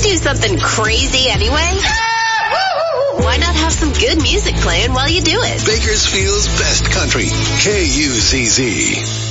do something crazy anyway? Why not have some good music playing while you do it? Bakersfield's best country, KUZZ.